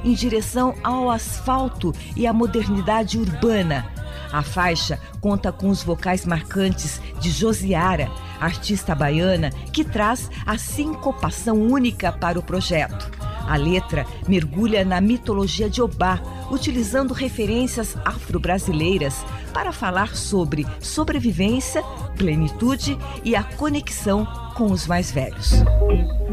em direção ao asfalto e à modernidade urbana. A faixa conta com os vocais marcantes de Josiara, artista baiana que traz a sincopação única para o projeto. A letra mergulha na mitologia de Obá, utilizando referências afro-brasileiras para falar sobre sobrevivência, plenitude e a conexão com os mais velhos.